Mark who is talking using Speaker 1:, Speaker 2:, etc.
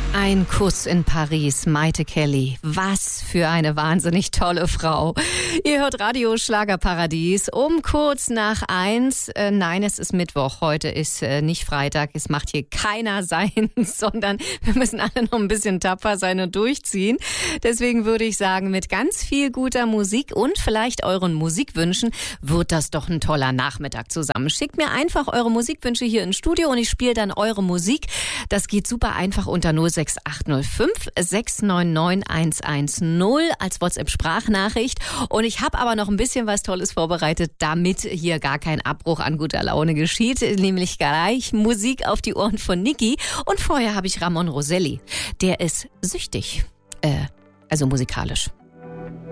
Speaker 1: Ein Kuss in Paris, Maite Kelly. Was für eine wahnsinnig tolle Frau. Ihr hört Radio Schlagerparadies um kurz nach 1. Nein, es ist Mittwoch. Heute ist nicht Freitag. Es macht hier keiner sein, sondern wir müssen alle noch ein bisschen tapfer sein und durchziehen. Deswegen würde ich sagen, mit ganz viel guter Musik und vielleicht euren Musikwünschen wird das doch ein toller Nachmittag zusammen. Schickt mir einfach eure Musikwünsche hier ins Studio und ich spiele dann eure Musik. Das geht super einfach unter 06805 699 110 als WhatsApp-Sprachnachricht. Und ich habe aber noch ein bisschen was Tolles vorbereitet, damit hier gar kein Abbruch an guter Laune geschieht. Nämlich gleich Musik auf die Ohren von Niki. Und vorher habe ich Ramon Roselli. Der ist süchtig. Also musikalisch.